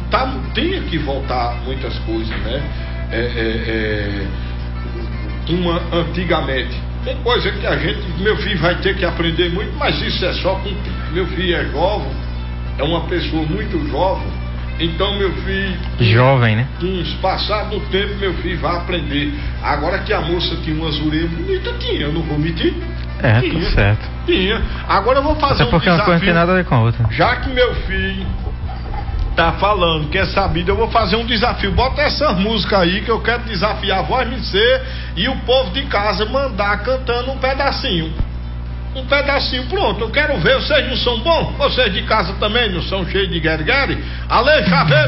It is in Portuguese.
tinha que voltar muitas coisas, né? Antigamente. Tem coisa que meu filho vai ter que aprender muito, mas isso é só com meu filho é jovem, é uma pessoa muito jovem, então meu filho... Jovem, né? Passado o tempo, meu filho vai aprender. Agora que a moça tinha uma orelhas bonita, tinha, eu não vou mentir. Tinha, tá certo. Tinha. Agora eu vou fazer até porque uma coisa não tem nada a ver com a outra. Já que meu filho tá falando que é sabido, eu vou fazer um desafio. Bota essa música aí que eu quero desafiar a Voz MC e o povo de casa mandar cantando um pedacinho. Um pedacinho, pronto. Eu quero ver. Vocês não são bons? Vocês de casa também não são cheios de guerre-guerre? Ale Chaveiro!